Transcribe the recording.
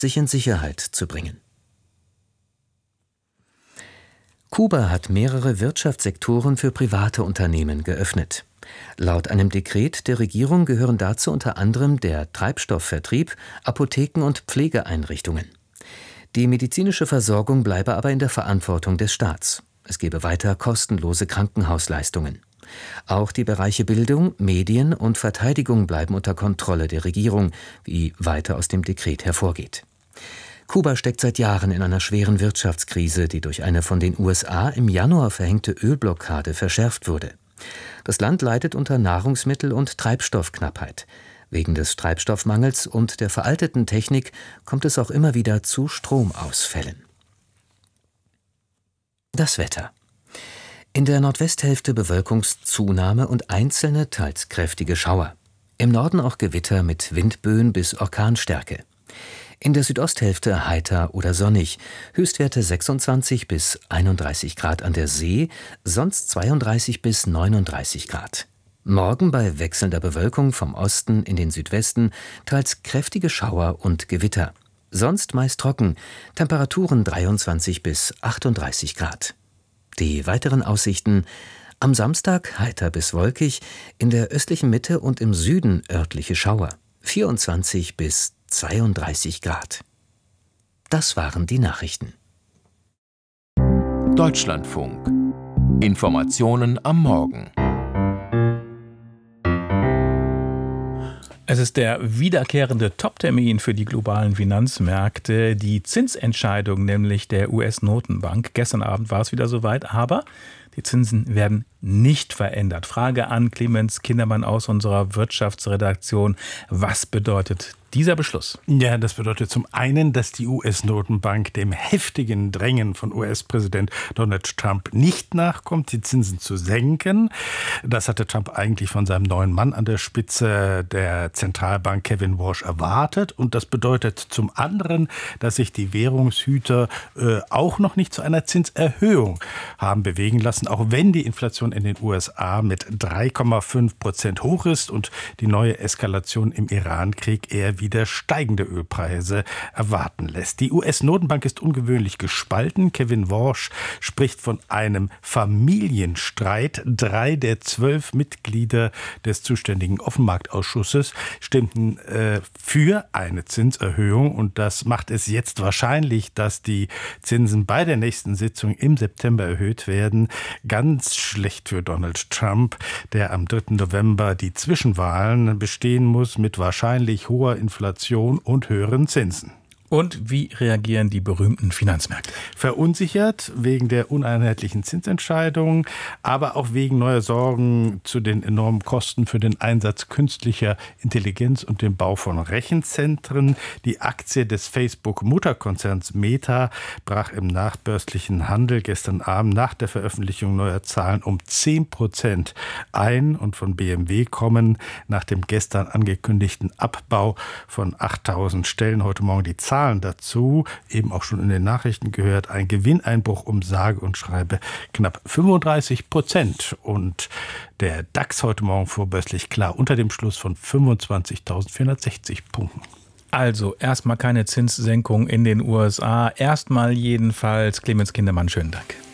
sich in Sicherheit zu bringen. Kuba hat mehrere Wirtschaftssektoren für private Unternehmen geöffnet. Laut einem Dekret der Regierung gehören dazu unter anderem der Treibstoffvertrieb, Apotheken und Pflegeeinrichtungen. Die medizinische Versorgung bleibe aber in der Verantwortung des Staats. Es gebe weiter kostenlose Krankenhausleistungen. Auch die Bereiche Bildung, Medien und Verteidigung bleiben unter Kontrolle der Regierung, wie weiter aus dem Dekret hervorgeht. Kuba steckt seit Jahren in einer schweren Wirtschaftskrise, die durch eine von den USA im Januar verhängte Ölblockade verschärft wurde. Das Land leidet unter Nahrungsmittel- und Treibstoffknappheit. Wegen des Treibstoffmangels und der veralteten Technik kommt es auch immer wieder zu Stromausfällen. Das Wetter. In der Nordwesthälfte Bewölkungszunahme und einzelne, teils kräftige Schauer. Im Norden auch Gewitter mit Windböen bis Orkanstärke. In der Südosthälfte heiter oder sonnig, Höchstwerte 26 bis 31 Grad an der See, sonst 32 bis 39 Grad. Morgen bei wechselnder Bewölkung vom Osten in den Südwesten, teils kräftige Schauer und Gewitter. Sonst meist trocken, Temperaturen 23 bis 38 Grad. Die weiteren Aussichten: am Samstag heiter bis wolkig, in der östlichen Mitte und im Süden örtliche Schauer, 24 bis 32 Grad. Das waren die Nachrichten. Deutschlandfunk. Informationen am Morgen. Es ist der wiederkehrende Top-Termin für die globalen Finanzmärkte, die Zinsentscheidung nämlich der US-Notenbank. Gestern Abend war es wieder soweit, aber die Zinsen werden nicht verändert. Frage an Clemens Kindermann aus unserer Wirtschaftsredaktion. Was bedeutet dieser Beschluss? Ja, das bedeutet zum einen, dass die US-Notenbank dem heftigen Drängen von US-Präsident Donald Trump nicht nachkommt, die Zinsen zu senken. Das hatte Trump eigentlich von seinem neuen Mann an der Spitze der Zentralbank, Kevin Warsh, erwartet. Und das bedeutet zum anderen, dass sich die Währungshüter auch noch nicht zu einer Zinserhöhung haben bewegen lassen, auch wenn die Inflation in den USA mit 3,5% hoch ist und die neue Eskalation im Iran-Krieg eher wieder steigende Ölpreise erwarten lässt. Die US-Notenbank ist ungewöhnlich gespalten. Kevin Warsh spricht von einem Familienstreit. 3 der 12 Mitglieder des zuständigen Offenmarktausschusses stimmten für eine Zinserhöhung und das macht es jetzt wahrscheinlich, dass die Zinsen bei der nächsten Sitzung im September erhöht werden. Ganz schlecht für Donald Trump, der am 3. November die Zwischenwahlen bestehen muss mit wahrscheinlich hoher Inflation und höheren Zinsen. Und wie reagieren die berühmten Finanzmärkte? Verunsichert wegen der uneinheitlichen Zinsentscheidung, aber auch wegen neuer Sorgen zu den enormen Kosten für den Einsatz künstlicher Intelligenz und den Bau von Rechenzentren. Die Aktie des Facebook-Mutterkonzerns Meta brach im nachbörslichen Handel gestern Abend nach der Veröffentlichung neuer Zahlen um 10% ein. Und von BMW kommen nach dem gestern angekündigten Abbau von 8.000 Stellen heute Morgen die Zahlen dazu, eben auch schon in den Nachrichten gehört, ein Gewinneinbruch um sage und schreibe knapp 35%. Und der DAX heute Morgen vorbörslich klar unter dem Schluss von 25.460 Punkten. Also erstmal keine Zinssenkung in den USA. Erstmal jedenfalls. Clemens Kindermann, schönen Dank.